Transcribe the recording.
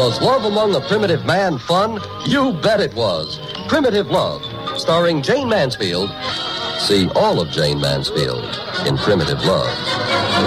Was Love Among a Primitive Man fun? You bet it was. Primitive Love, starring Jane Mansfield. See all of Jane Mansfield in Primitive Love.